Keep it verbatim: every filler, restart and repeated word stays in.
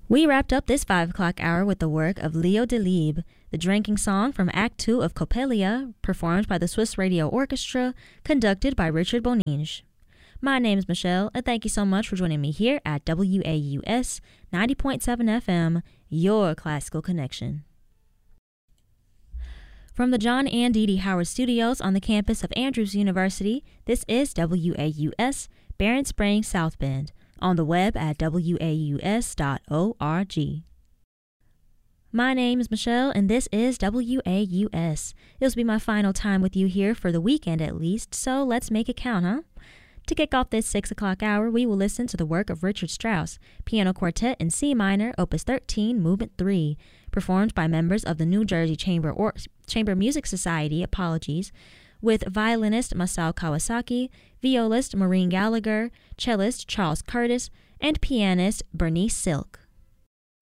We wrapped up this five o'clock hour with the work of Leo Delibes, the drinking song from Act two of Coppelia, performed by the Swiss Radio Orchestra, conducted by Richard Boninge. My name is Michelle, and thank you so much for joining me here at W A U S ninety point seven F M, your classical connection. From the John and Dee Dee Howard Studios on the campus of Andrews University, this is W A U S, Barron Springs, South Bend, on the web at W A U S dot org. My name is Michelle, and this is W A U S. This will be my final time with you here for the weekend at least, so let's make it count, huh? To kick off this six o'clock hour, we will listen to the work of Richard Strauss, Piano Quartet in C minor, Opus thirteen, Movement three, performed by members of the New Jersey Chamber or- Chamber Music Society, apologies, with violinist Masao Kawasaki, violist Maureen Gallagher, cellist Charles Curtis, and pianist Bernice Silk.